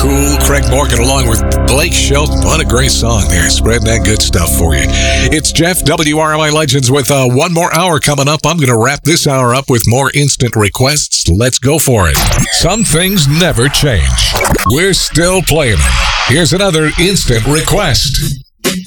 Cool. Craig Morgan along with Blake Shelton. What a great song there. Spreading that good stuff for you. It's Jeff, WRMI Legends, with one more hour coming up. I'm going to wrap this hour up with more instant requests. Let's go for it. Some things never change. We're still playing them. Here's another instant request.